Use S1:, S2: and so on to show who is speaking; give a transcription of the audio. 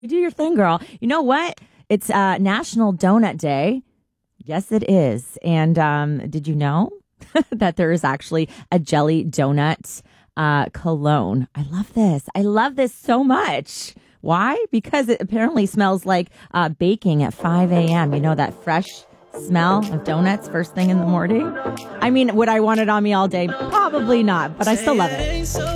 S1: You do your thing, girl. You know what? It's National Donut Day. Yes, it is. And did you know that there is actually a jelly donut cologne? I love this. I love this so much. Why? Because it apparently smells like baking at 5 a.m. You know, that fresh smell of donuts first thing in the morning? I mean, would I want it on me all day? Probably not, but I still love it.